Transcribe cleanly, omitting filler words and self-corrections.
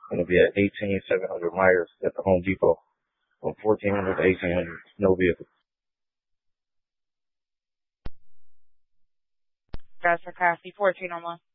Going to be at 18700 Myers at the Home Depot from 1400 to 1800. No vehicle. That's for Cassie, 1401.